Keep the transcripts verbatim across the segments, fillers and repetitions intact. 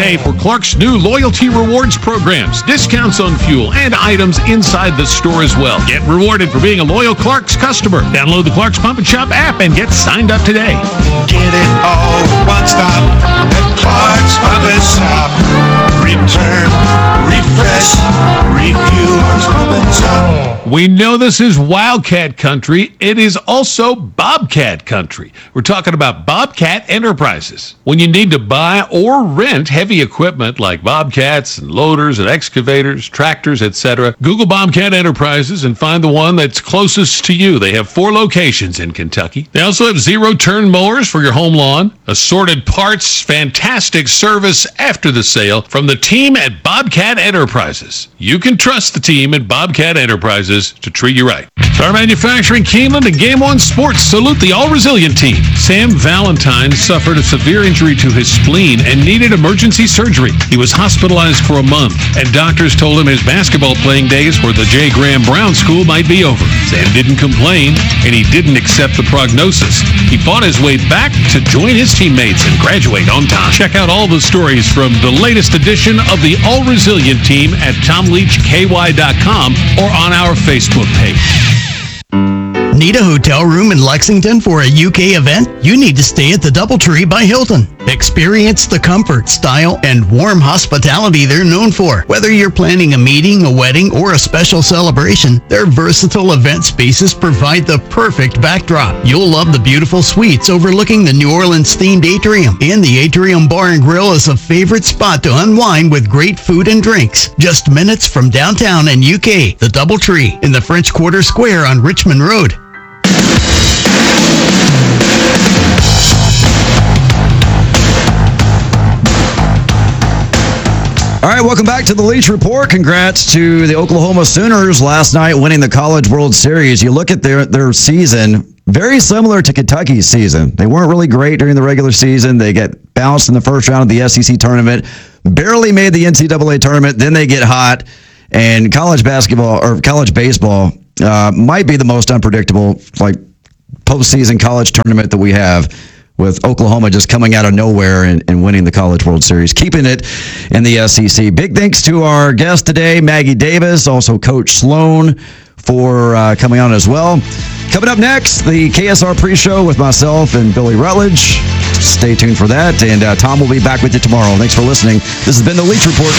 today for Clark's new loyalty rewards programs, discounts on fuel, and items inside the store as well. Get rewarded for being a loyal Clark's customer. Download the Clark's Pump and Shop app and get signed up today. Get it all one stop at Clark's Pump and Shop. Return, refresh, refuel, Pump and Shop. We know this is Wildcat country. It is also Bobcat country. We're talking about Bobcat Enterprises. When you need to buy or rent heavy equipment like bobcats and loaders and excavators, tractors, et cetera, Google Bobcat Enterprises and find the one that's closest to you. They have four locations in Kentucky. They also have zero-turn mowers for your home lawn, assorted parts, fantastic service after the sale from the team at Bobcat Enterprises. You can trust the team at Bobcat Enterprises to treat you right. Star Manufacturing Keeneland and Game One Sports salute the all-resilient team. Sam Valentine suffered a severe injury to his spleen and needed emergency surgery. He was hospitalized for a month, and doctors told him his basketball playing days for the J. Graham Brown School might be over. Sam didn't complain, and he didn't accept the prognosis. He fought his way back to join his teammates and graduate on time. Check out all the stories from the latest edition of the All-Resilient Team at tom leach k y dot com or on our Facebook page. Need a hotel room in Lexington for a U K event? You need to stay at the Doubletree by Hilton. Experience the comfort, style, and warm hospitality they're known for. Whether you're planning a meeting, a wedding, or a special celebration, their versatile event spaces provide the perfect backdrop. You'll love the beautiful suites overlooking the New Orleans-themed atrium. And the Atrium Bar and Grill is a favorite spot to unwind with great food and drinks. Just minutes from downtown and U K, the Doubletree in the French Quarter Square on Richmond Road. All right, welcome back to the Leach Report. Congrats to the Oklahoma Sooners last night winning the College World Series. You look at their, their season, very similar to Kentucky's season. They weren't really great during the regular season. They get bounced in the first round of the S E C tournament, barely made the N C double A tournament, then they get hot. And college basketball or college baseball uh, might be the most unpredictable like postseason college tournament that we have, with Oklahoma just coming out of nowhere and, and winning the College World Series, keeping it in the S E C. Big thanks to our guest today, Maggie Davis, also Coach Sloan, for uh, coming on as well. Coming up next, the K S R pre-show with myself and Billy Rutledge. Stay tuned for that, and uh, Tom will be back with you tomorrow. Thanks for listening. This has been the Leach Report.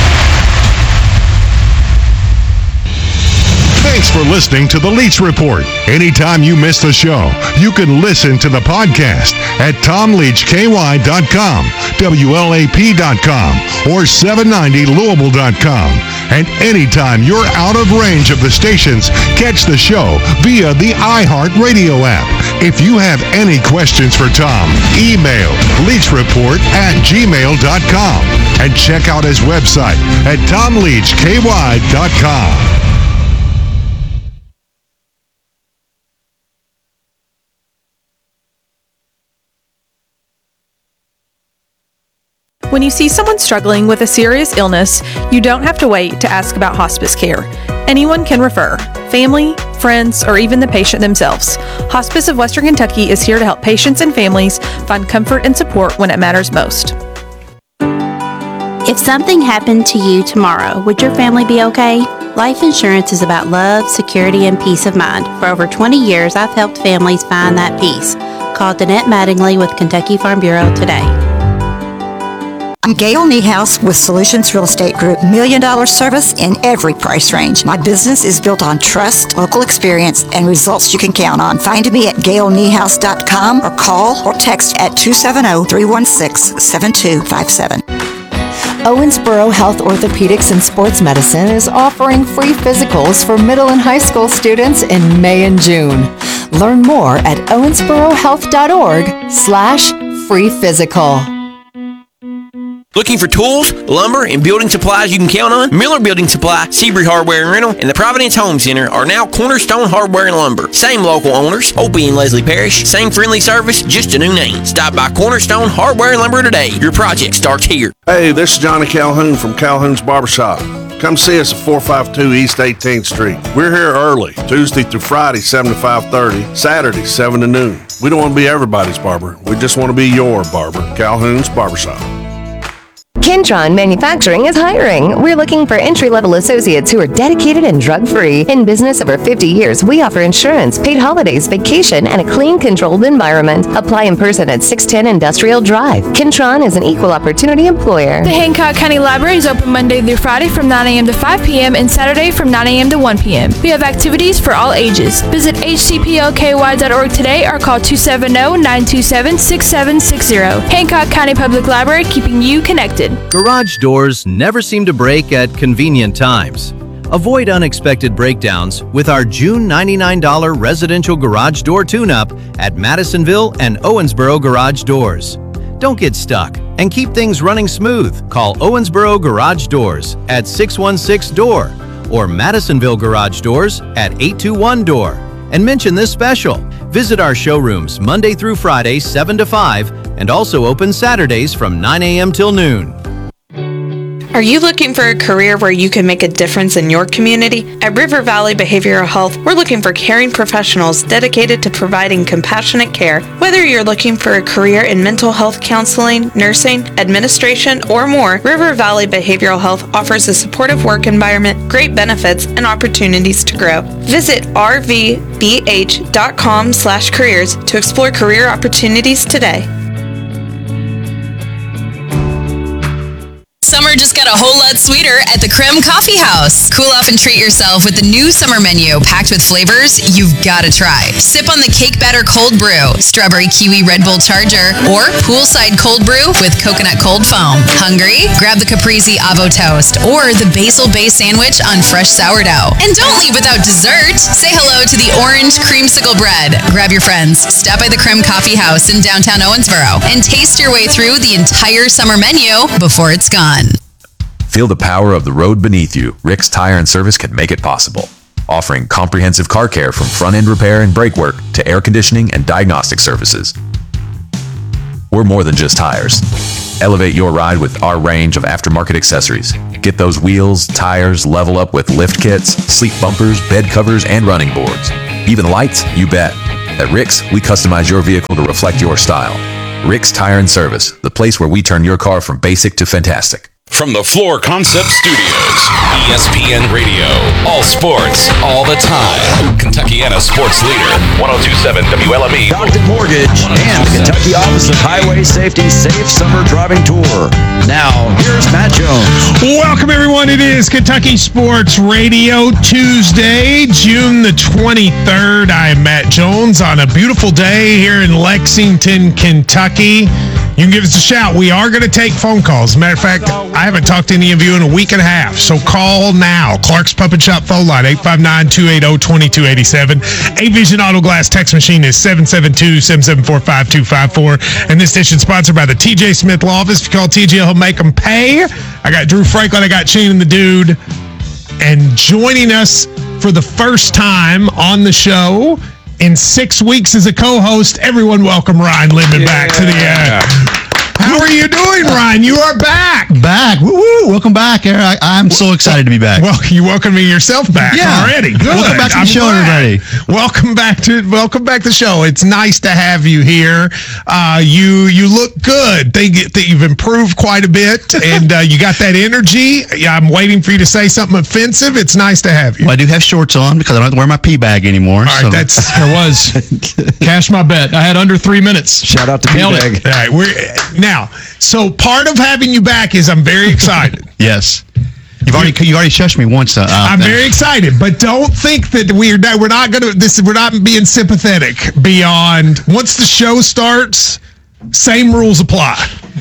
Thanks for listening to The Leach Report. Anytime you miss the show, you can listen to the podcast at tom leach k y dot com, w l a p dot com, or seven ninety louisville dot com. And anytime you're out of range of the stations, catch the show via the iHeartRadio app. If you have any questions for Tom, email leachreport at gmail dot com and check out his website at tom leach k y dot com. When you see someone struggling with a serious illness, you don't have to wait to ask about hospice care. Anyone can refer, family, friends, or even the patient themselves. Hospice of Western Kentucky is here to help patients and families find comfort and support when it matters most. If something happened to you tomorrow, would your family be okay? Life insurance is about love, security, and peace of mind. For over twenty years, I've helped families find that peace. Call Danette Mattingly with Kentucky Farm Bureau today. I'm Gail Niehaus with Solutions Real Estate Group. Million dollar service in every price range. My business is built on trust, local experience, and results you can count on. Find me at gail niehaus dot com or call or text at two seven zero, three one six, seven two five seven. Owensboro Health Orthopedics and Sports Medicine is offering free physicals for middle and high school students in May and June. Learn more at owensboro health dot org slash free physical. Looking for tools, lumber, and building supplies you can count on? Miller Building Supply, Seabury Hardware and Rental, and the Providence Home Center are now Cornerstone Hardware and Lumber. Same local owners, Opie and Leslie Parrish. Same friendly service, just a new name. Stop by Cornerstone Hardware and Lumber today. Your project starts here. Hey, this is Johnny Calhoun from Calhoun's Barbershop. Come see us at four five two East eighteenth Street. We're here early, Tuesday through Friday, seven to five thirty, Saturday, seven to noon. We don't want to be everybody's barber. We just want to be your barber. Calhoun's Barbershop. Kentron Manufacturing is hiring. We're looking for entry-level associates who are dedicated and drug-free. In business over fifty years, we offer insurance, paid holidays, vacation, and a clean, controlled environment. Apply in person at six ten Industrial Drive. Kentron is an equal opportunity employer. The Hancock County Library is open Monday through Friday from nine a.m. to five p.m. and Saturday from nine a.m. to one p.m. We have activities for all ages. Visit h c p l k y dot org today or call two seven zero, nine two seven, six seven six zero. Hancock County Public Library, keeping you connected. Garage doors never seem to break at convenient times. Avoid unexpected breakdowns with our June ninety-nine dollars residential garage door tune-up at Madisonville and Owensboro Garage Doors. Don't get stuck and keep things running smooth. Call Owensboro Garage Doors at six one six D O O R or Madisonville Garage Doors at eight two one D O O R and mention this special. Visit our showrooms Monday through Friday, seven to five, and also open Saturdays from nine a.m. till noon. Are you looking for a career where you can make a difference in your community? At River Valley Behavioral Health, we're looking for caring professionals dedicated to providing compassionate care. Whether you're looking for a career in mental health counseling, nursing, administration, or more, River Valley Behavioral Health offers a supportive work environment, great benefits, and opportunities to grow. Visit r v b h dot com slash careers to explore career opportunities today. Summer just got a whole lot sweeter at the Creme Coffee House. Cool off and treat yourself with the new summer menu packed with flavors you've got to try. Sip on the cake batter cold brew, strawberry kiwi Red Bull Charger, or poolside cold brew with coconut cold foam. Hungry? Grab the Caprese Avo Toast or the basil base sandwich on fresh sourdough. And don't leave without dessert. Say hello to the orange creamsicle bread. Grab your friends, stop by the Creme Coffee House in downtown Owensboro, and taste your way through the entire summer menu before it's gone. Feel the power of the road beneath you. Rick's Tire and Service can make it possible. Offering comprehensive car care from front-end repair and brake work to air conditioning and diagnostic services. We're more than just tires. Elevate your ride with our range of aftermarket accessories. Get those wheels, tires, level up with lift kits, sleep bumpers, bed covers, and running boards. Even lights, you bet. At Rick's, we customize your vehicle to reflect your style. Rick's Tire and Service, the place where we turn your car from basic to fantastic. From the Floor Concept Studios, E S P N Radio, all sports, all the time. Kentuckiana sports leader, one oh two point seven W L M E. Stockton Mortgage and the Kentucky Office of Highway Safety Safe Summer Driving Tour. Now, here's Matt Jones. Welcome, everyone. It is Kentucky Sports Radio, Tuesday, June the twenty-third. I am Matt Jones on a beautiful day here in Lexington, Kentucky. You can give us a shout. We are going to take phone calls. As a matter of fact, I haven't talked to any of you in a week and a half, so call now. Clark's Puppet Shop phone line, eight five nine, two eight zero, two two eight seven. A-Vision Auto Glass text machine is seven seven two, seven seven four, five two five four. And this edition sponsored by the T J Smith Law Office. If you call T J, he'll make them pay. I got Drew Franklin, I got Shannon the Dude. And joining us for the first time on the show in six weeks as a co-host, everyone welcome Ryan Linden yeah. back to the uh, How are you doing, Ryan? You are back. Back. Woo-woo. Welcome back, Aaron. I, I'm so excited to be back. Well, you welcoming yourself back yeah. already. Good. Welcome back to the I'm show, glad. everybody. Welcome back to welcome back to the show. It's nice to have you here. Uh, you you look good. They get that you've improved quite a bit, and uh, you got that energy. I'm waiting for you to say something offensive. It's nice to have you. Well, I do have shorts on because I don't have to wear my pee bag anymore. All right, so. that's there was. Cash my bet. I had under three minutes. Shout out to pee bag. All right, we're now. So part of having you back is I'm very excited. Yes. You've already you already shushed me once. Uh, I'm then. very excited, but don't think that we're not, we're not going to this. We're not being sympathetic beyond once the show starts. Same rules apply.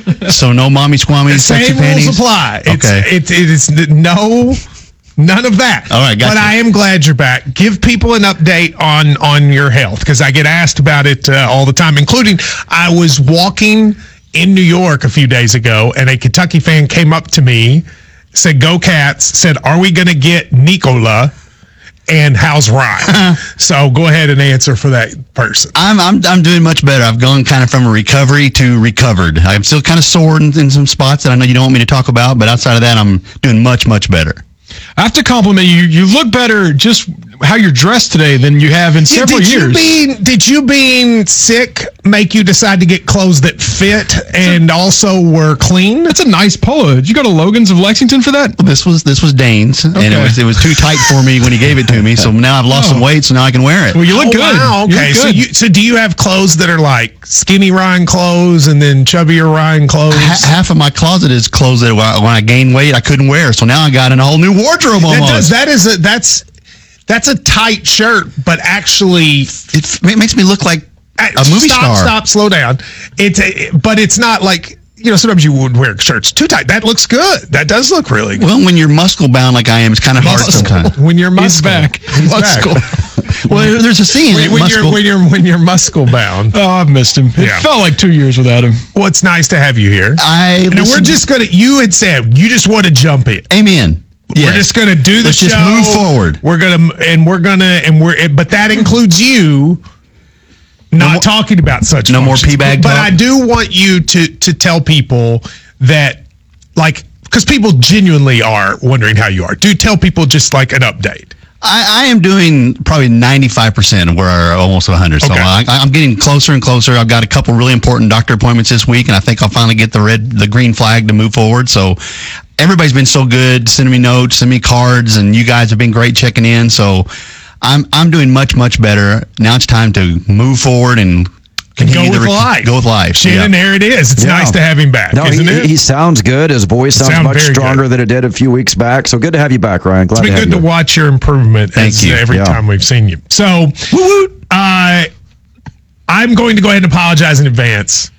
So no mommy squammy. Same rules apply. It's, okay. It, it is no. None of that. All right, gotcha. But I am glad you're back. Give people an update on on your health because I get asked about it uh, all the time, including I was walking in New York a few days ago, and a Kentucky fan came up to me, said, "Go Cats," said, "Are we going to get Nicola? And how's Ryan?" So go ahead and answer for that person. I'm I'm I'm doing much better. I've gone kind of from a recovery to recovered. I'm still kind of sore in, in some spots that I know you don't want me to talk about, but outside of that, I'm doing much, much better. I have to compliment you. You look better just how you're dressed today than you have in several did years. You being, did you being sick make you decide to get clothes that fit and also were clean? That's a nice polo. Did you go to Logan's of Lexington for that? This was this was Dane's, Okay. and it was it was too tight for me when he gave it to me. So now I've lost Oh. some weight, so now I can wear it. Well, you look Oh, good. Wow, You okay. look So good. you so do you have clothes that are like skinny Ryan clothes and then chubbier Ryan clothes? Ha- half of my closet is clothes that when I, when I gained weight I couldn't wear. So now I got in a whole new wardrobe That almost. does, that is a that's that's a tight shirt, but actually it, it makes me look like a movie stop, star. Stop, slow down. It's a, but it's not like, you know, sometimes you would wear shirts too tight. That looks good. That does look really good. Well, when you're muscle bound like I am, it's kind of hard Muscle. sometimes. When you're muscle He's back. He's Muscle. back. Well, there's a scene. When, when you're when you're when you're muscle bound. Oh, I've missed him. It Yeah. felt like two years without him. Well, it's nice to have you here. I And we're listen- just gonna. You had said you just want to jump in. Amen. We're Yes. just gonna do the Let's show. just move forward. We're gonna and we're gonna and we're but that includes you not more- talking about such no more functions. pee-bag But talk? I do want you to to tell people that, like, because people genuinely are wondering how you are. Do tell people just like an update. I, I am doing probably ninety-five percent of where I'm almost one hundred. So Okay. I, I'm getting closer and closer. I've got a couple really important doctor appointments this week, and I think I'll finally get the red, the green flag to move forward. So everybody's been so good, sending me notes, sending me cards, and you guys have been great checking in. So I'm I'm doing much, much better. Now it's time to move forward and continue Go to with rec- life. Go with life. Shannon, there it is. It's Yeah. nice to have him back, No, isn't he, it? he sounds good. His voice sounds Sound much very stronger good. than it did a few weeks back. So good to have you back, Ryan. Glad It's been to have good you. to watch your improvement Thank as, you. uh, every Yeah. time we've seen you. So, uh, I'm going to go ahead and apologize in advance.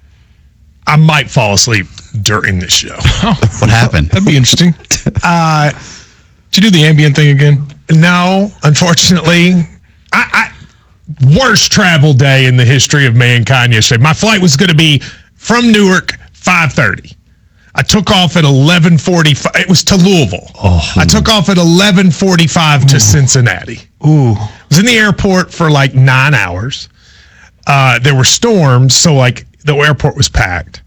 I might fall asleep during this show. What happened? That'd be interesting. Uh, Did you do the ambient thing again? no, unfortunately, I, I worst travel day in the history of mankind yesterday. My flight was going to be from Newark five thirty. I took off at eleven forty-five. It was to Louisville. Oh. I took off at eleven forty-five to Cincinnati. Ooh. I was in the airport for like nine hours. Uh, there were storms, so like the airport was packed.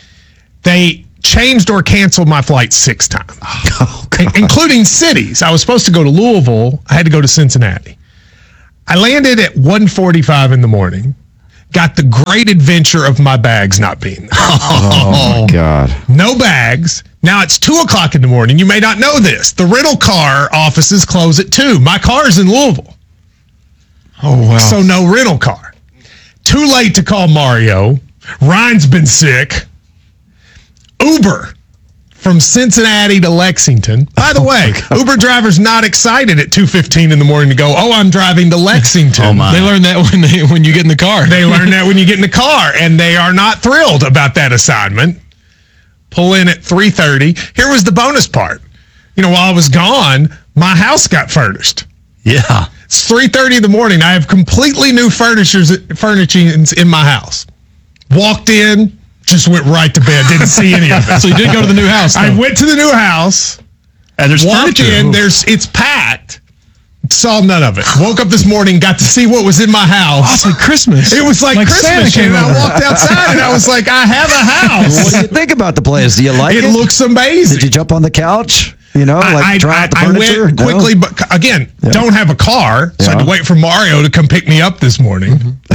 They changed or canceled my flight six times, Oh, in- God. including cities. I was supposed to go to Louisville. I had to go to Cincinnati. I landed at one forty-five in the morning. Got the great adventure of my bags not being there. Oh, my God. No bags. Now it's two o'clock in the morning. You may not know this. The rental car offices close at two. My car's in Louisville. Oh, wow. So no rental car. Too late to call Mario. Ryan's been sick. Uber from Cincinnati to Lexington. By the way, Uber drivers not excited at two fifteen in the morning to go, oh, I'm driving to Lexington. Oh, my. They learn that when they when you get in the car. They learn that when you get in the car, and they are not thrilled about that assignment. Pull in at three thirty. Here was the bonus part. You know, while I was gone, my house got furnished. Yeah. It's three thirty in the morning. I have completely new furnitures, furnishings in my house. Walked in, just went right to bed. Didn't see any of it. So you did go to the new house, I though. went to the new house. And there's Walked furniture. in. There's it's packed. Saw none of it. Woke up this morning, got to see what was in my house. It's like Christmas. It was like, Like Christmas. Santa came And I over. walked outside and I was like, I have a What house. do you think about the place? Do you like it? It looks amazing. Did you jump on the couch? You know, like I, try I, out the I furniture? went No? quickly, but c- again, Yeah. don't have a car, so I had to Yeah. wait for Mario to come pick me up this morning.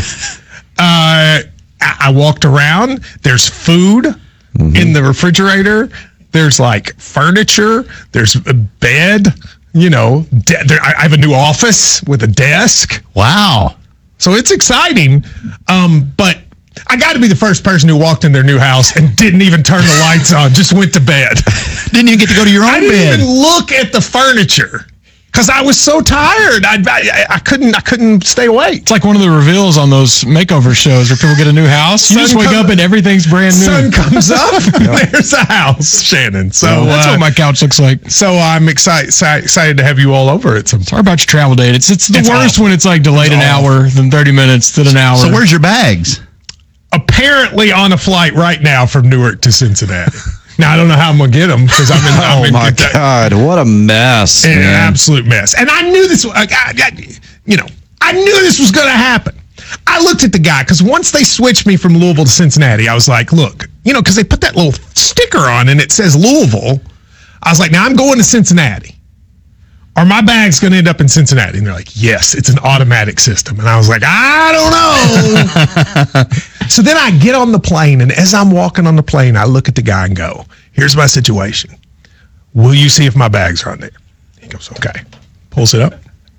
uh, I, I walked around. There's food Mm-hmm. in the refrigerator. There's like furniture. There's a bed. You know, de- there, I I have a new office with a desk. Wow. So it's exciting. Um, but I got to be the first person who walked in their new house and didn't even turn the lights on, just went to bed. Didn't even get to go to your own I didn't bed. even look at the furniture because I was so tired. I, I I couldn't I couldn't stay awake. It's like one of the reveals on those makeover shows where people get a new house. You Sun just wake come- up and everything's brand new. Sun comes up, there's a house, Shannon. So That's uh, what my couch looks like. so I'm excited excited to have you all over at some Sorry about your travel date. It's it's the It's worst awful. when it's like delayed It's an awful. hour, then thirty minutes, then an hour. So where's your bags? apparently on a flight right now from Newark to Cincinnati. Now I don't know how I'm gonna get them because I'm in. I'm Oh in my Kentucky. God, what a mess! An man. absolute mess. And I knew this. I, I, I- you know, I knew this was going to happen. I looked at the guy because once they switched me from Louisville to Cincinnati, I was like, look, you know, because they put that little sticker on and it says Louisville. I was like, now I'm going to Cincinnati. are my bags going to end up in Cincinnati? And they're like, yes, it's an automatic system. And I was like, I don't know. So then I get on the plane, and as I'm walking on the plane, I look at the guy and go, here's my situation. Will you see if my bags are on there? He goes, okay. Pulls it up.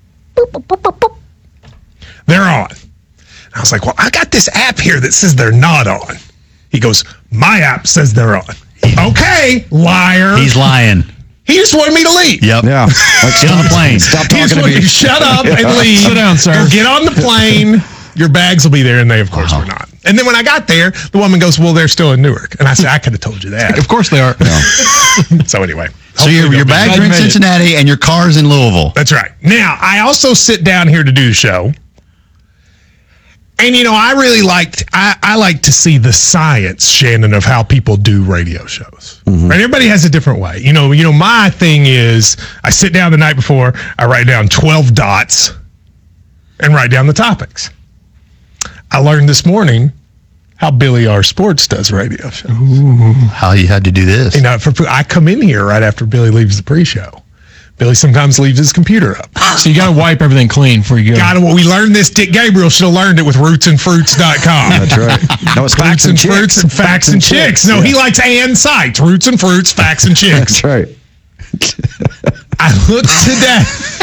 They're on. I was like, well, I got this app here that says they're not on. He goes, my app says they're on. Okay, liar. He's lying. He just wanted me to leave. Yep. Yeah. Like, get on the plane. Stop He talking just to wanted me. me to shut up and leave. Sit down, sir. Go get on the plane. Your bags will be there. And they, of course, Wow. were not. And then when I got there, the woman goes, well, they're still in Newark. And I said, I could have told you that. Of course they are. So anyway. So your, your bags are in Cincinnati and your car's in Louisville. That's right. Now, I also sit down here to do the show. And, you know, I really liked, I, I like to see the science, Shannon, of how people do radio shows. Mm-hmm. Right? Everybody has a different way. You know, you know, my thing is I sit down the night before, I write down twelve dots and write down the topics. I learned this morning how Billy R. Sports does radio shows. Ooh, how you had to do this. You know, for, I come in here right after Billy leaves the pre-show. Billy sometimes leaves his computer up. So you got to wipe everything clean before you go. Got to. We learned this. Dick Gabriel should have learned it with roots and fruits dot com. That's right. No, it's Facts and fruits and facts and chicks. No, Yeah. he likes and sites. Roots and fruits, facts and chicks. That's right. I looked today.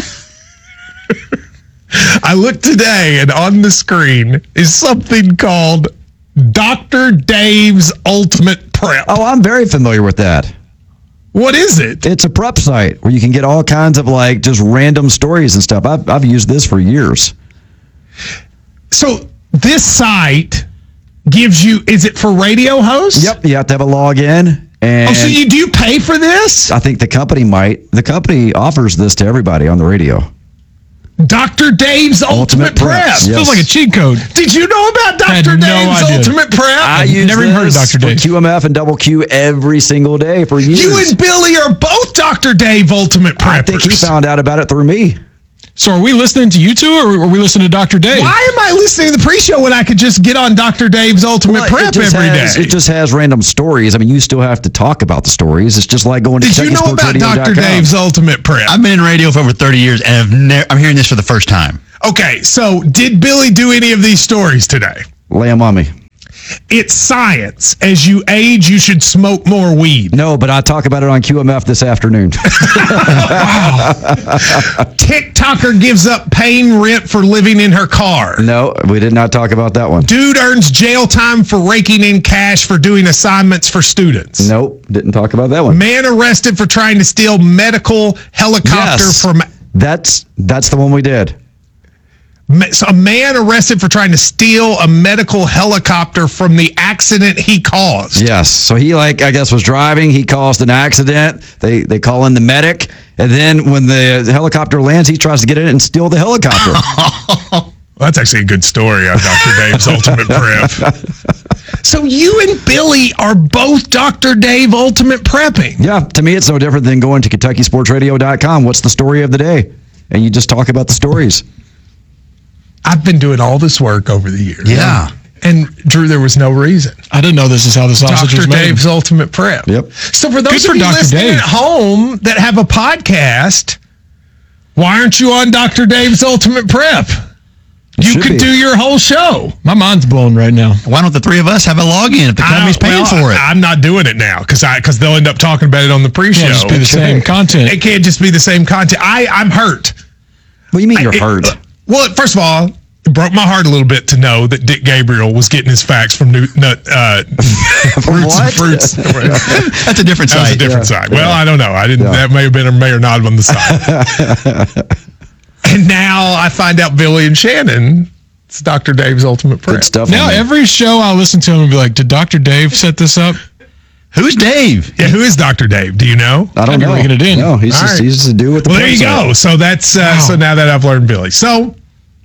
I looked today, and on the screen is something called Doctor Dave's Ultimate Prep. Oh, I'm very familiar with that. What is it? It's a prep site where you can get all kinds of like just random stories and stuff. I've I've used this for years. So this site gives you, is it for radio hosts? Yep, you have to have a login. And Oh, so you do you pay for this? I think the company might. The company offers this to everybody on the radio. Doctor Dave's Ultimate, Ultimate Prep. Preps, yes. Feels like a cheat code. Did you know about Had Doctor no Dave's idea. Ultimate Prep? I use never even heard of this Doctor for Dave. Q M F and Double Q every single day for years. You and Billy are both Doctor Dave Ultimate Preppers. I think he found out about it through me. So are we listening to you two, or are we listening to Doctor Dave? Why am I listening to the pre-show when I could just get on Doctor Dave's Ultimate Well, Prep it just every day? has, It just has random stories. I mean, you still have to talk about the stories. It's just like going to Did you know about Doctor Dave's Ultimate Prep? I've been in radio for over thirty years, and I've never, I'm hearing this for the first time. Okay, so did Billy do any of these stories today? Lay 'em on me. It's science. As you age, you should smoke more weed. No, but I talk about it on Q M F this afternoon. TikToker gives up paying rent for living in her car. No, we did not talk about that one. Dude earns jail time for raking in cash for doing assignments for students. Nope, didn't talk about that one. Man arrested for trying to steal medical helicopter Yes. from... That's that's the one we did. Ma- so a man arrested for trying to steal a medical helicopter from the accident he caused. Yes. So he like I guess was driving. He caused an accident. They they call in the medic, and then when the helicopter lands, he tries to get in it and steal the helicopter. Well, that's actually a good story on Doctor Dave's Ultimate Prep. So you and Billy are both Doctor Dave Ultimate Prepping. Yeah. To me, it's no different than going to Kentucky Sports Radio dot com. What's the story of the day? And you just talk about the stories. I've been doing all this work over the years. Yeah. And Drew, there was no reason. I didn't know this is how the sausage Doctor was made. Dave's Ultimate Prep. Yep. So for those Good for of you Doctor listening Dave. at home that have a podcast, why aren't you on Doctor Dave's Ultimate Prep? You Should could be. do your whole show. My mind's blown right now. Why don't the three of us have a login if the company's I- paying well, for it? I, I'm not doing it now because I because they'll end up talking about it on the pre-show. Can't just be the same content. It can't just be the same content. I I'm hurt. What do you mean you're It- hurt? Well, first of all, it broke my heart a little bit to know that Dick Gabriel was getting his facts from new, nut, uh, From Roots and what? Fruits. That's a different That was a site. different Yeah. side. Well, I don't know. I didn't. Yeah. That may have been or may or not on the side. And now I find out Billy and Shannon. It's Doctor Dave's Ultimate Prep. Good stuff. Now on there. every show I listen to him and be like, did Doctor Dave set this up? Who's Dave? Yeah, who is Doctor Dave? Do you know? I don't I'd be know. raking it in. No, he's All just right. he's just a dude with the Well, there you website. go. So that's uh, so now that I've learned Billy. So,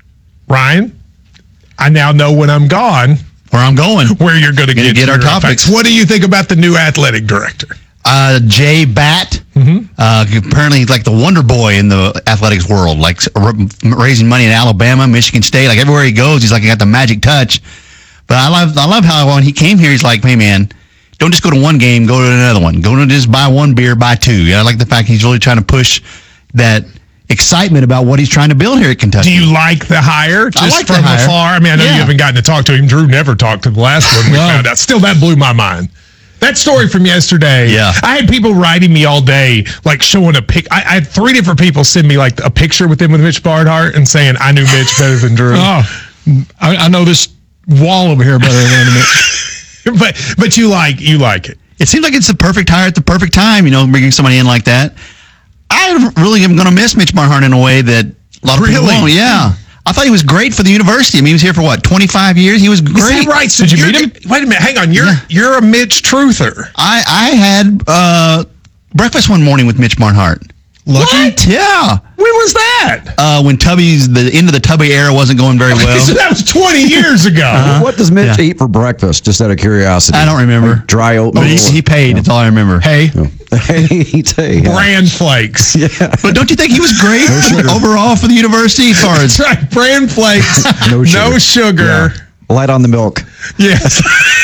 Ryan, I now know when I'm gone Where I'm going. where you're going to Gonna get, get your our topics. facts. What do you think about the new athletic director? Uh, Jay Batt, uh, apparently like the wonder boy in the athletics world, like r- raising money in Alabama, Michigan State, like everywhere he goes, he's like got the magic touch. But I love, I love how when he came here, he's like, hey man, don't just go to one game, go to another one. Go to just buy one beer, buy two. Yeah, I like the fact he's really trying to push that excitement about what he's trying to build here at Kentucky. Do you like the hire? Just I like from the hire. afar? I mean, I know Yeah. you haven't gotten to talk to him. Drew never talked to the last one we No. found out. Still, that blew my mind. That story from yesterday. Yeah. I had people writing me all day, like showing a pic. I, I had three different people send me like a picture with him with Mitch Barnhart and saying, I knew Mitch better than Drew. Oh, I, I know this wall over here better than Mitch. but but you like you like it. It seems like it's the perfect hire at the perfect time, you know, bringing somebody in like that. I really am going to miss Mitch Barnhart in a way that a lot of people Really? won't. Yeah. I thought he was great for the university. I mean, he was here for what, twenty-five years? He was great. Is that right? So Did you you're- meet him? Wait a minute. Hang on. You're Yeah. you're a Mitch truther. I, I had uh, breakfast one morning with Mitch Barnhart. Lucky? What? Yeah. When was that? Uh, when Tubby's, the end of the Tubby era wasn't going very well. So that was twenty years ago. Uh-huh. What does Mitch Yeah. eat for breakfast? Just out of curiosity. I don't remember. Like dry oatmeal. But he, he paid. That's all I remember. Hey, He eats hay, yeah. bran flakes. Yeah. But don't you think he was great No sugar. overall for the university as far as That's right. Bran flakes. No sugar. No sugar. Yeah. Light on the milk. Yes.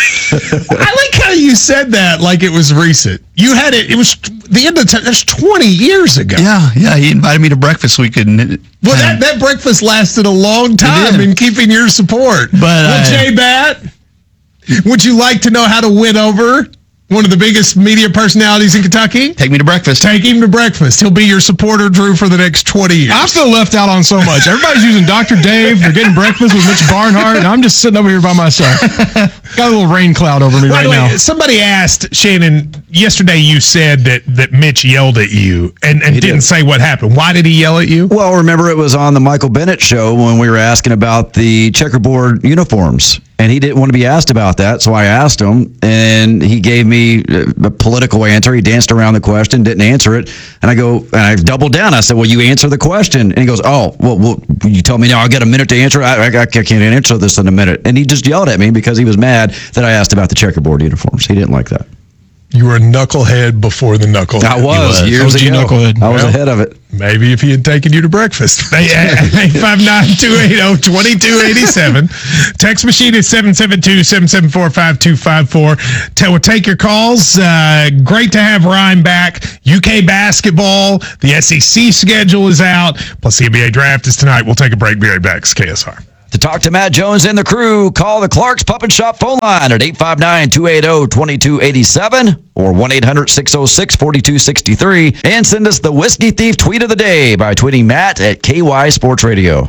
I like how you said that like it was recent. You had it, it was the end of the that's twenty years ago. Yeah, yeah. He invited me to breakfast so we could. Well, that, that breakfast lasted a long time did. in keeping your support. But, well, uh, Jay Bat, would you like to know how to win over one of the biggest media personalities in Kentucky? Take me to breakfast. Take him to breakfast. He'll be your supporter, Drew, for the next twenty years. I'm still left out on so much. Everybody's using Doctor Dave. They're getting breakfast with Mitch Barnhart, and I'm just sitting over here by myself. Got a little rain cloud over me By right the way, now. somebody asked Shannon yesterday. You said that that Mitch yelled at you and, and He didn't did. say what happened. Why did he yell at you? Well, remember it was on the Michael Bennett show when we were asking about the checkerboard uniforms. And he didn't want to be asked about that, so I asked him, and he gave me a political answer. He danced around the question, didn't answer it. And I go, and I doubled down. I said, well, you answer the question. And he goes, oh, well, well you tell me now I got a minute to answer? I, I, I can't answer this in a minute. And he just yelled at me because he was mad that I asked about the checkerboard uniforms. He didn't like that. You were a knucklehead before the knucklehead. I was, You years O G ago. knucklehead. I was Well, ahead of it. Maybe if he had taken you to breakfast. eight five nine, two eight zero, two two eight seven. Text machine is seven seven two, seven seven four, five two five four. We'll take your calls. Uh, great to have Ryan back. U K basketball. The S E C schedule is out. Plus the N B A draft is tonight. We'll take a break. Be right back. It's K S R. To talk to Matt Jones and the crew, call the Clark's Pup and Shop phone line at eight five nine, two eight zero, two two eight seven or one eight hundred, six zero six, four two six three, and send us the Whiskey Thief tweet of the day by tweeting Matt at K Y Sports Radio.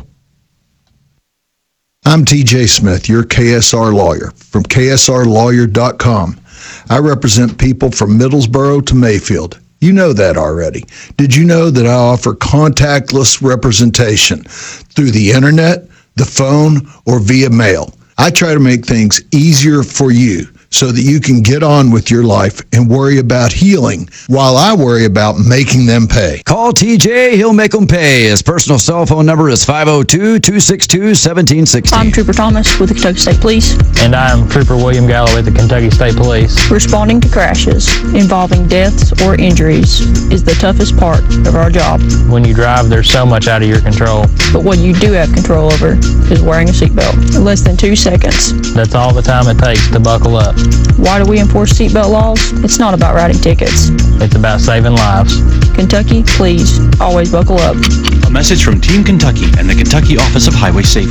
I'm T J Smith, your K S R lawyer from K S R lawyer dot com. I represent people from Middlesboro to Mayfield. You know that already. Did you know that I offer contactless representation through the internet, the phone, or via mail? I try to make things easier for you so that you can get on with your life and worry about healing while I worry about making them pay. Call T J, he'll make them pay. His personal cell phone number is five oh two, two six two, one seven six zero. I'm Trooper Thomas with the Kentucky State Police. And I'm Trooper William Galloway with the Kentucky State Police. Responding to crashes involving deaths or injuries is the toughest part of our job. When you drive, there's so much out of your control. But what you do have control over is wearing a seatbelt. In less than two seconds. That's all the time it takes to buckle up. Why do we enforce seatbelt laws? It's not about writing tickets. It's about saving lives. Kentucky, please, always buckle up. A message from Team Kentucky and the Kentucky Office of Highway Safety.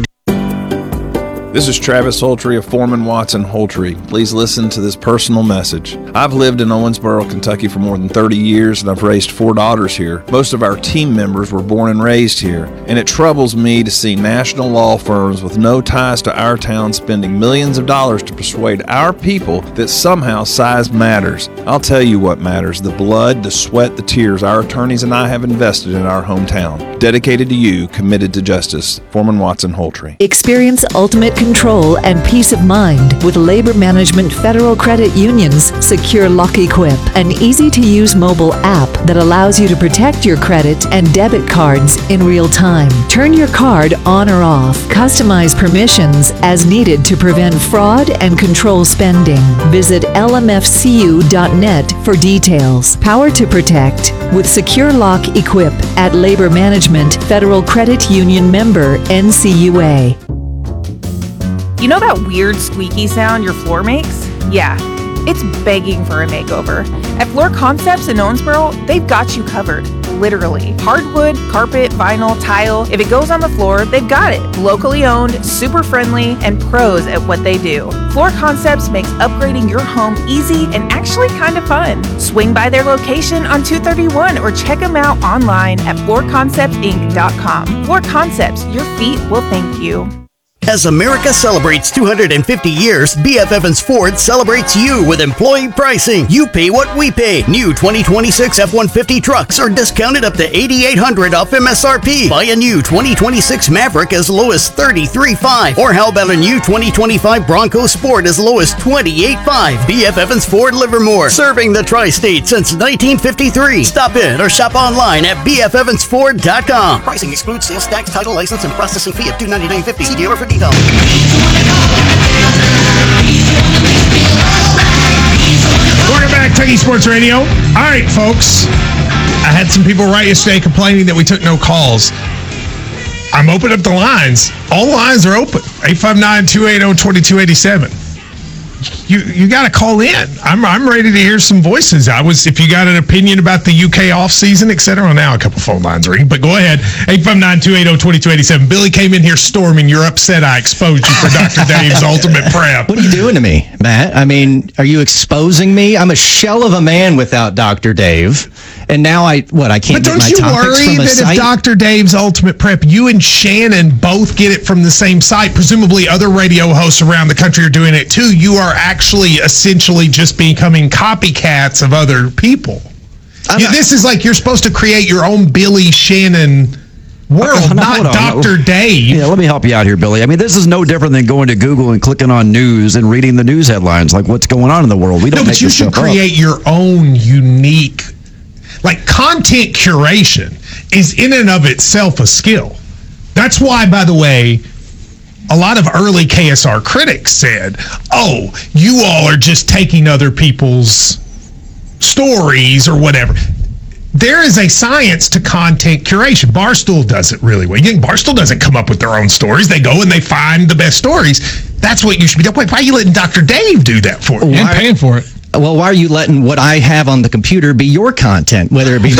This is Travis Holtry of Foreman Watson Holtry. Please listen to this personal message. I've lived in Owensboro, Kentucky for more than thirty years, and I've raised four daughters here. Most of our team members were born and raised here, and it troubles me to see national law firms with no ties to our town spending millions of dollars to persuade our people that somehow size matters. I'll tell you what matters: the blood, the sweat, the tears our attorneys and I have invested in our hometown. Dedicated to you, committed to justice. Foreman Watson Holtry. Experience ultimate control and peace of mind with Labor Management Federal Credit Union's Secure Lock Equip, an easy-to-use mobile app that allows you to protect your credit and debit cards in real time. Turn your card on or off. Customize permissions as needed to prevent fraud and control spending. Visit L M F C U dot net for details. Power to protect with Secure Lock Equip at Labor Management Federal Credit Union member N C U A. You know that weird squeaky sound your floor makes? Yeah, it's begging for a makeover. At Floor Concepts in Owensboro, they've got you covered. literally. Hardwood, carpet, vinyl, tile. If it goes on the floor, they've got it. Locally owned, super friendly, and pros at what they do. Floor Concepts makes upgrading your home easy and actually kind of fun. Swing by their location on two thirty-one or check them out online at floor concepts inc dot com. Floor Concepts, your feet will thank you. As America celebrates two hundred fifty years, B F Evans Ford celebrates you with employee pricing. You pay what we pay. New twenty twenty-six F one fifty trucks are discounted up to eight thousand eight hundred dollars off M S R P. Buy a new twenty twenty-six Maverick as low as thirty-three thousand five hundred dollars. Or how about a new twenty twenty-five Bronco Sport as low as twenty-eight thousand five hundred dollars. B F Evans Ford Livermore, serving the tri-state since nineteen fifty-three. Stop in or shop online at b f evans ford dot com. Pricing excludes sales tax, title, license, and processing fee of two hundred ninety-nine dollars and fifty cents. See dealer for details. Welcome back, Kentucky Sports Radio. All right, folks. I had some people write yesterday complaining that we took no calls. I'm opening up the lines. All the lines are open. eight five nine, two eight zero, two two eight seven. You you got to call in. I'm I'm ready to hear some voices. I was if you got an opinion about the U K off season, et cetera. Well, now a couple phone lines ring, but go ahead. eight five nine, two eight zero, two two eight seven. Billy came in here storming. You're upset I exposed you for Doctor Dave's Ultimate Prep. What are you doing to me, Matt? I mean, are you exposing me? I'm a shell of a man without Doctor Dave. And now I, what, I can't But get my don't you topics worry from a that site? if Doctor Dave's Ultimate Prep, you and Shannon both get it from the same site, presumably other radio hosts around the country are doing it too, you are actually essentially just becoming copycats of other people. You, this is like you're supposed to create your own Billy Shannon world, No, not hold on. Doctor Dave. Yeah, let me help you out here, Billy. I mean, this is no different than going to Google and clicking on news and reading the news headlines, like what's going on in the world. We don't No, make but you this should stuff create up. your own unique, like content curation is in and of itself a skill. That's why, by the way, a lot of early K S R critics said, oh, you all are just taking other people's stories or whatever. There is a science to content curation. Barstool does it really well. You think Barstool doesn't come up with their own stories. They go and they find the best stories. That's what you should be doing. Wait, why are you letting Doctor Dave do that for you? Why- paying for it. Well, why are you letting what I have on the computer be your content, whether it be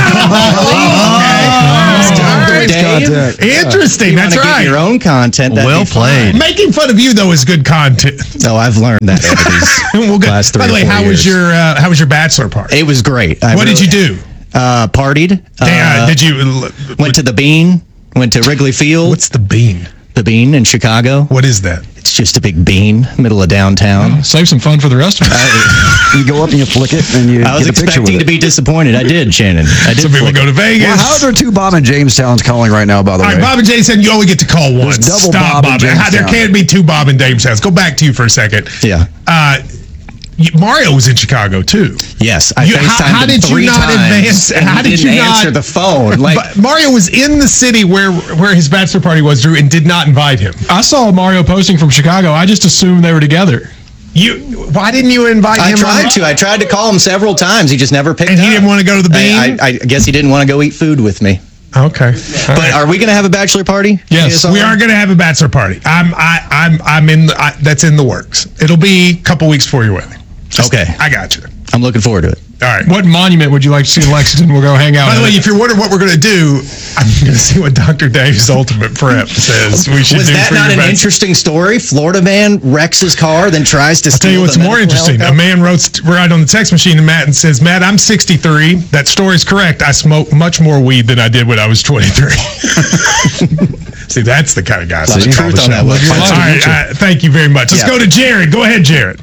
Doctor Dave? Interesting. You That's wanna right. Get your own content. that'd Well be fine. played. Making fun of you though is good content. No, I've learned that over these Well, good. last three By the or way, four how years. was your uh, how was your bachelor party? It was great. I What did really- you do? Uh, partied. Yeah, Uh, did you? Went to the Bean. Went to Wrigley Field. What's the Bean? The Bean in Chicago. What is that? It's just a big bean, middle of downtown. Save some fun for the rest of us. You go up and you flick it and you I was get a picture with expecting it. to be disappointed. I did, Shannon. I did. Some people flick go to it. Vegas. Well, how are there two Bob and James Towns calling right now, by the All way? right, Bob and Jay said you only get to call once. double Stop, Bob and James How- There Town. can't be two Bob and Dave Towns. Go back to you for a second. Yeah. Uh, you- Mario was in Chicago too. Yes, I You- FaceTimed how, how him did you three not times, advance? and How he did didn't you not answer the phone? Like, But Mario was in the city where where his bachelor party was, Drew, and did not invite him. I saw Mario posting from Chicago. I just assumed they were together. You, why didn't you invite I him? tried on- to. I tried to call him several times. He just never picked And up. he didn't want to go to the Bean? I, I, I guess he didn't want to go eat food with me. Okay. All But right. are we going to have a bachelor party? Yes, we are going to have a bachelor party. I'm, I, I'm, I'm in. The, I, that's in the works. It'll be a couple weeks before your wedding. Okay. I got you. I'm looking forward to it. All right. What monument would you like to see in Lexington? We'll go hang out. By the at way, it. if you're wondering what we're going to do, I'm going to see what Doctor Dave's Ultimate Prep says we should Was do that for not your an bachelor. interesting story? Florida man wrecks his car, then tries to I'll tell steal you what's the more medical interesting. A helicopter? man wrote right on the text machine to Matt and says, Matt, I'm sixty-three. That story's correct. I smoke much more weed than I did when I was twenty-three. See, that's the kind of guy. Lot of that's called truth the on that show. website. All right, uh, thank you very much. Let's Yeah. go to Jared. Go ahead, Jared.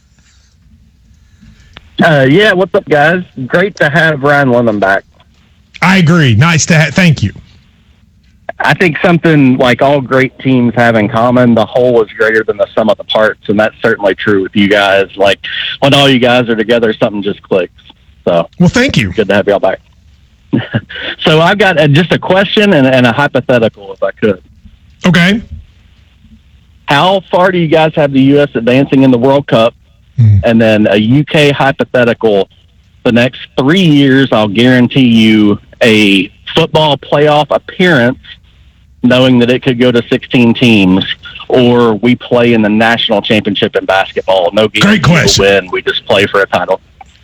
Uh, yeah, what's up, guys? Great to have Ryan London back. I agree. Nice to have. Thank you. I think something like all great teams have in common, the whole is greater than the sum of the parts, and that's certainly true with you guys. Like, when all you guys are together, something just clicks. So, well, thank you. Good to have y'all back. So I've got uh just a question and, and a hypothetical, if I could. Okay. How far do you guys have the U S advancing in the World Cup? Mm. And then a U K hypothetical. The next three years, I'll guarantee you a football playoff appearance, knowing that it could go to sixteen teams, or we play in the national championship in basketball. No guarantee Great question. to win. We just play for a title.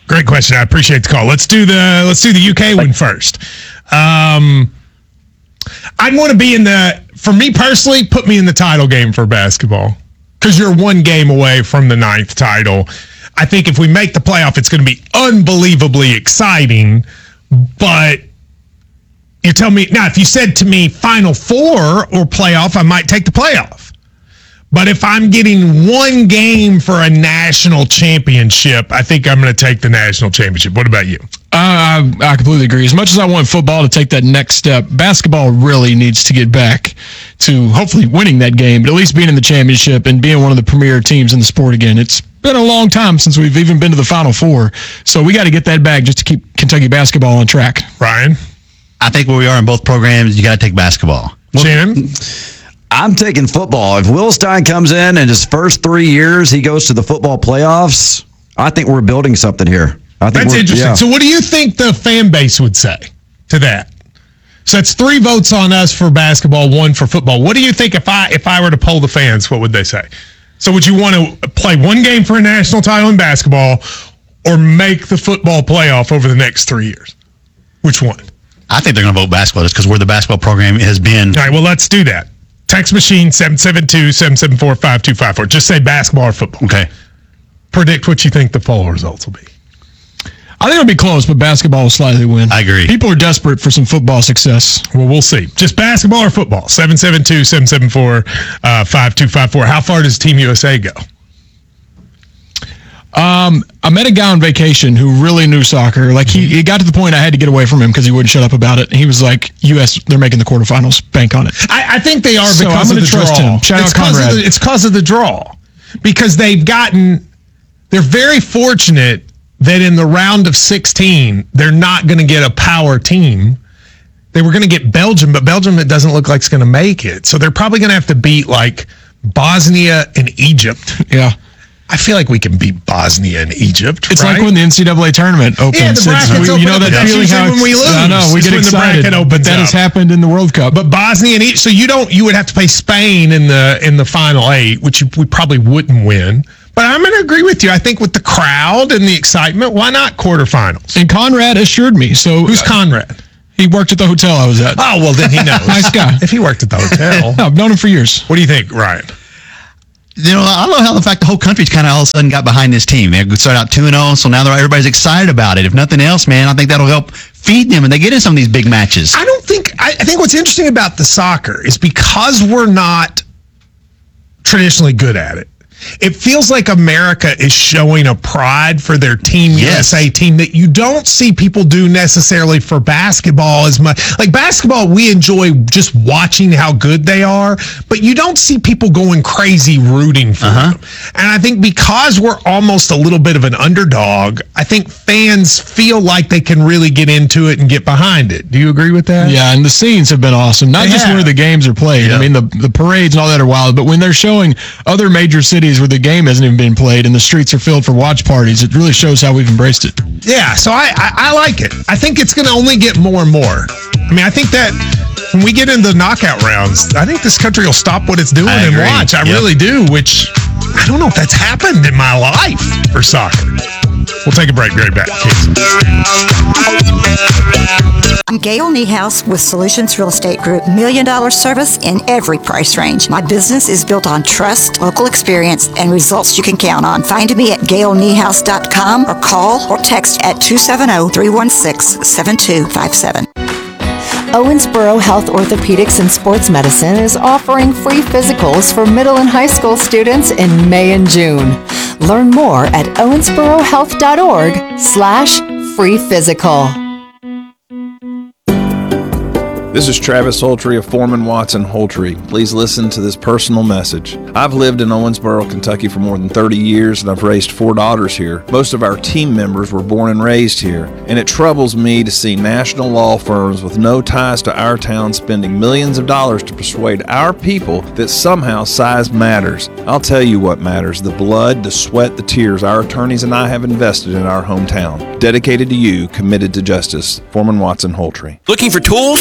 Great question. I appreciate the call. Let's do the let's do the U K one first. Um, I'd want to be in the. For me personally, put me in the title game for basketball because you're one game away from the ninth title. I think if we make the playoff, it's going to be unbelievably exciting. But you tell me now, if you said to me Final Four or playoff, I might take the playoff. But if I'm getting one game for a national championship, I think I'm going to take the national championship. What about you? Uh, I, I completely agree. As much as I want football to take that next step, basketball really needs to get back to hopefully winning that game, but at least being in the championship and being one of the premier teams in the sport again. It's been a long time since we've even been to the Final Four, so we got to get that back just to keep Kentucky basketball on track. Ryan? I think where we are in both programs, you got to take basketball. Shannon? I'm taking football. If Will Stein comes in and his first three years he goes to the football playoffs, I think we're building something here. I think That's interesting. Yeah. So what do you think the fan base would say to that? So that's three votes on us for basketball, one for football. What do you think if I if I were to poll the fans, what would they say? So would you want to play one game for a national title in basketball or make the football playoff over the next three years? Which one? I think they're going to vote basketball just because where the basketball program has been. All right, well, let's do that. Text machine seven seven two, seven seven four, five two five four. Just say basketball or football. Okay. Predict what you think the poll results will be. I think it'll be close, but basketball will slightly win. I agree. People are desperate for some football success. Well, we'll see. Just basketball or football? seven seven two, seven seven four, five two five four. How far does Team U S A go? Um, I met a guy on vacation who really knew soccer. Like he, he got to the point I had to get away from him because he wouldn't shut up about it. He was like, U S, they're making the quarterfinals. Bank on it. I, I think they are So because I'm of gonna the trust draw. him. Shout it's out Conrad. Of the, it's because of the draw. Because they've gotten, they're very fortunate that in the round of sixteen, they're not going to get a power team. They were going to get Belgium, but Belgium, it doesn't look like it's going to make it. So they're probably going to have to beat like Bosnia and Egypt. Yeah. I feel like we can beat Bosnia and Egypt. It's right? like when the N C double A tournament opens. Yeah, the brackets It's- we- open you know up, that but that's feeling usually how when we it's- lose. I know, we It's get when the excited. bracket opens but that up. has happened in the World Cup. But Bosnia and Egypt, so you don't, you would have to play Spain in the in the final eight, which you, we probably wouldn't win. But I'm going to agree with you. I think with the crowd and the excitement, why not quarterfinals? And Conrad assured me. So who's Conrad? He worked at the hotel I was at. Oh, well, then he knows. Nice guy. If he worked at the hotel. No, I've known him for years. What do you think, Ryan? You know, I love how the fact the whole country's kind of all of a sudden got behind this team. They started out two and oh, so now they're, everybody's excited about it. If nothing else, man, I think that'll help feed them and they get in some of these big matches. I don't think, I, I think what's interesting about the soccer is because we're not traditionally good at it, it feels like America is showing a pride for their Team Yes. U S A team that you don't see people do necessarily for basketball as much. Like basketball, we enjoy just watching how good they are, but you don't see people going crazy rooting for Uh-huh. them. And I think because we're almost a little bit of an underdog, I think fans feel like they can really get into it and get behind it. Do you agree with that? Yeah, and the scenes have been awesome. Not They just have. where the games are played. Yeah. I mean, the the parades and all that are wild, but when they're showing other major cities where the game hasn't even been played and the streets are filled for watch parties, it really shows how we've embraced it. Yeah, so I, I, I like it. I think it's going to only get more and more. I mean, I think that when we get into the knockout rounds, I think this country will stop what it's doing I and agree. watch. I Yep. really do, which I don't know if that's happened in my life for soccer. We'll take a break. Be right back. I'm Gail Niehaus with Solutions Real Estate Group. Million dollar service in every price range. My business is built on trust, local experience, and results you can count on. Find me at gail niehaus dot com or call or text at two seven zero, three one six, seven two five seven. Owensboro Health Orthopedics and Sports Medicine is offering free physicals for middle and high school students in May and June. Learn more at owensboro health dot org slash free physical. This is Travis Holtry of Foreman Watson Holtry. Please listen to this personal message. I've lived in Owensboro, Kentucky for more than thirty years, and I've raised four daughters here. Most of our team members were born and raised here, and it troubles me to see national law firms with no ties to our town spending millions of dollars to persuade our people that somehow size matters. I'll tell you what matters: the blood, the sweat, the tears our attorneys and I have invested in our hometown. Dedicated to you, committed to justice. Foreman Watson Holtry. Looking for tools, lumber,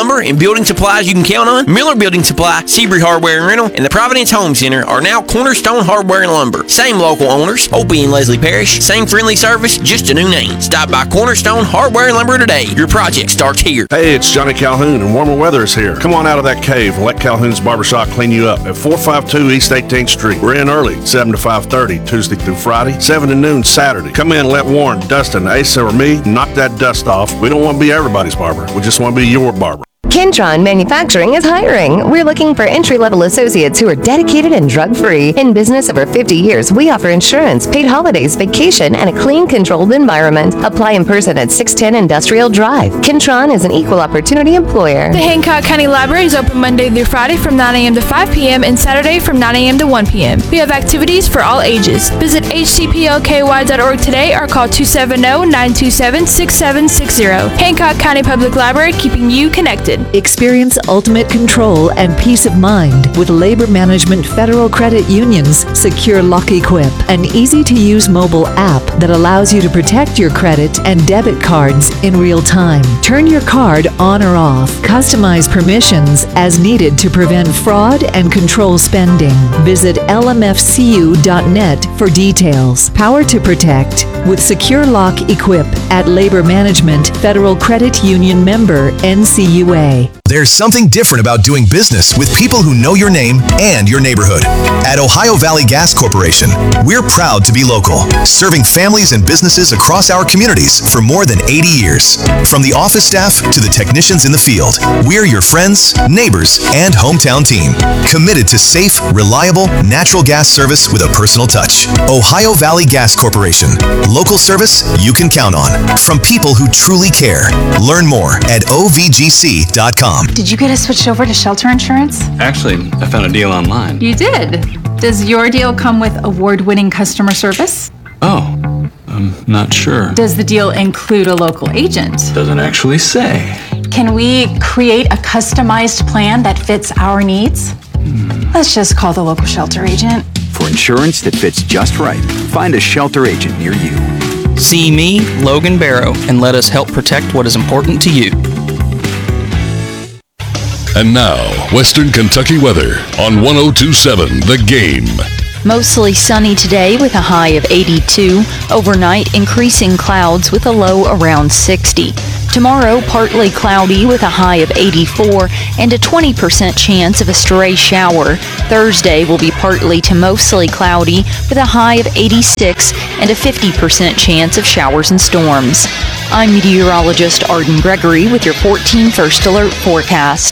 lumber and building supplies you can count on? Miller Building Supply, Seabury Hardware and Rental, and the Providence Home Center are now Cornerstone Hardware and Lumber. Same local owners, Opie and Leslie Parrish. Same friendly service, just a new name. Stop by Cornerstone Hardware and Lumber today. Your project starts here. Hey, it's Johnny Calhoun, and warmer weather is here. Come on out of that cave and let Calhoun's Barbershop clean you up at four fifty-two East eighteenth Street. We're in early, seven to five thirty, Tuesday through Friday, seven to noon Saturday. Come in and let Warren, Dustin, Asa, or me knock that dust off. We don't want to be everybody's barber. We just want to be your barber. Kentron Manufacturing is hiring. We're looking for entry-level associates who are dedicated and drug-free. In business over fifty years, we offer insurance, paid holidays, vacation, and a clean, controlled environment. Apply in person at six ten Industrial Drive. Kentron is an equal opportunity employer. The Hancock County Library is open Monday through Friday from nine a.m. to five p.m. and Saturday from nine a.m. to one p.m. We have activities for all ages. Visit h c p l k y dot org today or call two seven zero, nine two seven, six seven six zero. Hancock County Public Library, keeping you connected. Experience ultimate control and peace of mind with Labor Management Federal Credit Union's Secure Lock Equip, an easy-to-use mobile app that allows you to protect your credit and debit cards in real time. Turn your card on or off. Customize permissions as needed to prevent fraud and control spending. Visit l m f c u dot net for details. Power to protect with Secure Lock Equip at Labor Management Federal Credit Union member N C U A. There's something different about doing business with people who know your name and your neighborhood. At Ohio Valley Gas Corporation, we're proud to be local, serving families and businesses across our communities for more than eighty years. From the office staff to the technicians in the field, we're your friends, neighbors, and hometown team, committed to safe, reliable, natural gas service with a personal touch. Ohio Valley Gas Corporation, local service you can count on, from people who truly care. Learn more at o v g c dot com. Did you get us switched over to shelter insurance? Actually, I found a deal online. You did? Does your deal come with award-winning customer service? Oh, I'm not sure. Does the deal include a local agent? Doesn't actually say. Can we create a customized plan that fits our needs? Hmm. Let's just call the local shelter agent. For insurance that fits just right, find a shelter agent near you. See me, Logan Barrow, and let us help protect what is important to you. And now, Western Kentucky weather on one oh two point seven The Game. Mostly sunny today with a high of eighty-two. Overnight, increasing clouds with a low around sixty. Tomorrow, partly cloudy with a high of eighty-four and a twenty percent chance of a stray shower. Thursday will be partly to mostly cloudy with a high of eighty-six and a fifty percent chance of showers and storms. I'm meteorologist Arden Gregory with your fourteen First Alert forecast.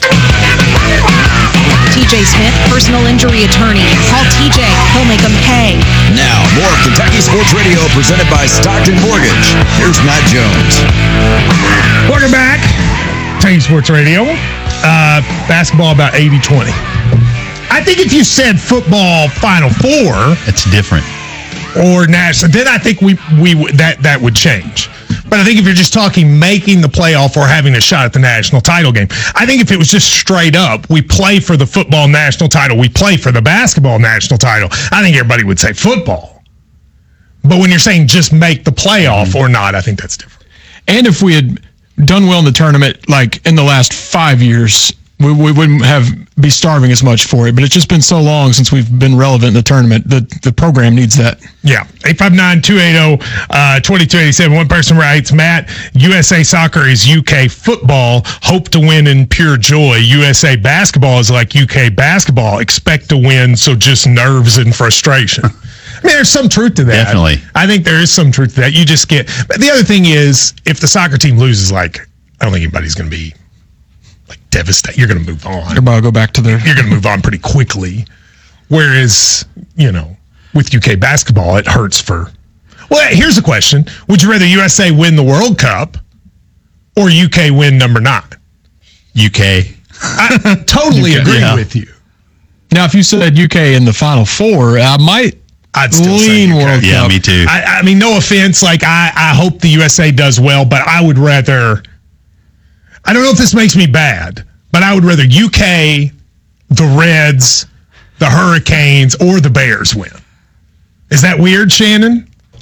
T J Smith, personal injury attorney. Call T J. He'll make them pay. Now, more Kentucky Sports Radio presented by Stockton Mortgage. Here's Matt Jones. Welcome back. Kentucky Sports Radio. Uh, basketball about eighty twenty. I think if you said football Final Four, it's different. Or national, then I think we we that that would change. But I think if you're just talking making the playoff or having a shot at the national title game, I think if it was just straight up, we play for the football national title, we play for the basketball national title, I think everybody would say football. But when you're saying just make the playoff or not, I think that's different. And if we had done well in the tournament, like in the last five years, we, we wouldn't have be starving as much for it. But it's just been so long since we've been relevant in the tournament that the program needs that. Yeah. eight five nine, two eight zero, two two eight seven. One person writes, Matt, U S A Soccer is U K football. Hope to win in pure joy. U S A basketball is like U K basketball. Expect to win, so just nerves and frustration. I mean, there's some truth to that. Definitely. I think there is some truth to that. You just get... But the other thing is, if the soccer team loses, like, I don't think anybody's going to be, like, devastated. You're going to move on. Everybody will go back to their... You're going to move on pretty quickly. Whereas, you know, with U K basketball, it hurts for... Well, here's the question. Would you rather U S A win the World Cup or U K win number nine? U K. I totally U K, agree yeah. with you. Now, if you said U K in the Final Four, I might... I'd still lean say World Yeah, Cup. me too. I, I mean, no offense. Like, I, I hope the U S A does well, but I would rather... I don't know if this makes me bad, but I would rather U K, the Reds, the Hurricanes, or the Bears win. Is that weird, Shannon?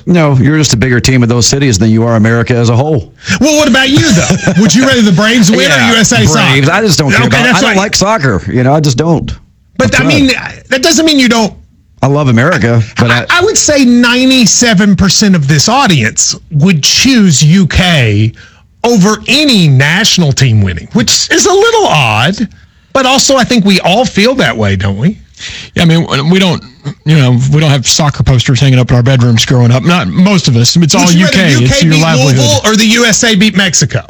No, you're just a bigger team of those cities than you are America as a whole. Well, what about you, though? Would you rather the Braves win Yeah, or U S A Braves. soccer? I just don't care Okay, about that's I don't right. like soccer. You know, I just don't. But, I'm I mean, sorry. that doesn't mean you don't. I love America, but I, I would say ninety-seven percent of this audience would choose U K over any national team winning, which is a little odd. But also, I think we all feel that way, don't we? Yeah, I mean, we don't, you know, we don't have soccer posters hanging up in our bedrooms growing up. Not most of us. It's all Would you U rather K. U K It's your beat livelihood. Louisville or the U S A beat Mexico?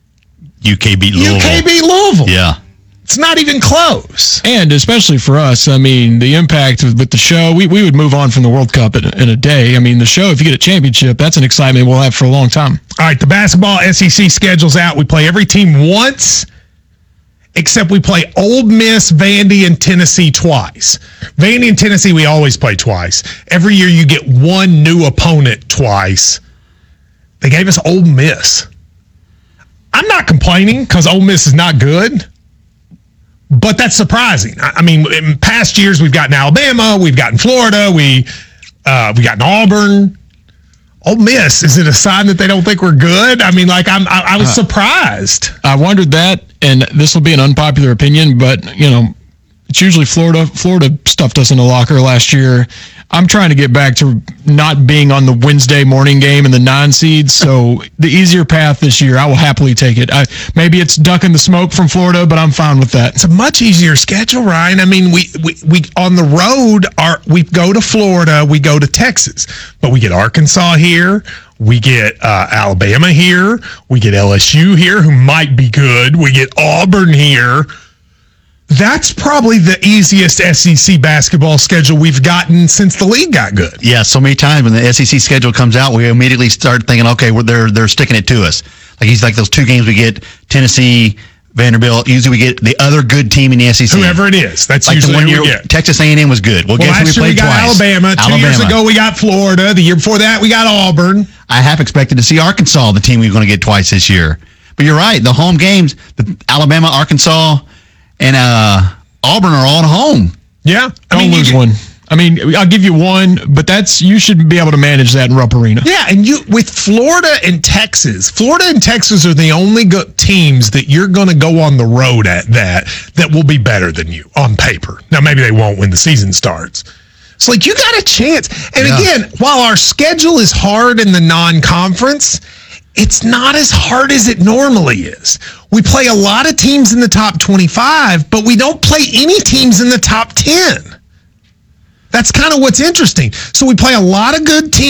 U K beat Louisville. U K beat Louisville. Yeah. It's not even close. And especially for us, I mean, the impact with, with the show, we, we would move on from the World Cup in, in a day. I mean, the show, if you get a championship, that's an excitement we'll have for a long time. All right, the basketball S E C schedule's out. We play every team once, except we play Ole Miss, Vandy, and Tennessee twice. Vandy and Tennessee, we always play twice. Every year you get one new opponent twice. They gave us Ole Miss. I'm not complaining because Ole Miss is not good, but that's surprising. I I mean, in past years, we've gotten Alabama, we've gotten Florida, we uh, we gotten Auburn. Ole Miss, is it a sign that they don't think we're good? I mean, like, I'm, I, I was Uh, surprised. I wondered that, and this will be an unpopular opinion, but, you know, it's usually Florida. Florida stuffed us in the locker last year. I'm trying to get back to not being on the Wednesday morning game and the nine seeds, so the easier path this year, I will happily take it. I, maybe it's ducking the smoke from Florida, but I'm fine with that. It's a much easier schedule, Ryan. I mean, we, we, we on the road, are we go to Florida, we go to Texas, but we get Arkansas here, we get uh, Alabama here, we get L S U here, who might be good, we get Auburn here. That's probably the easiest S E C basketball schedule we've gotten since the league got good. Yeah, so many times when the S E C schedule comes out, we immediately start thinking, okay, well, they're they're sticking it to us. Like he's like those two games we get, Tennessee, Vanderbilt. Usually we get the other good team in the S E C. Whoever it is, that's like usually the one who year we get. Texas A and M was good. Well, Well, guess who we last year played we got twice? Alabama. Two Alabama. years ago, we got Florida. The year before that, we got Auburn. I half expected to see Arkansas, the team we we're going to get twice this year. But you're right, the home games, the Alabama, Arkansas, and uh, Auburn are all at home. Yeah. Don't mean, you lose get- one. I mean, I'll give you one, but that's you should be able to manage that in Rupp Arena. Yeah, and you with Florida and Texas, Florida and Texas are the only go- teams that you're going to go on the road at that that will be better than you on paper. Now, maybe they won't when the season starts. It's like you got a chance. And Yeah. again, while our schedule is hard in the non-conference, it's not as hard as it normally is. We play a lot of teams in the top twenty-five, but we don't play any teams in the top ten. That's kind of what's interesting. So we play a lot of good teams.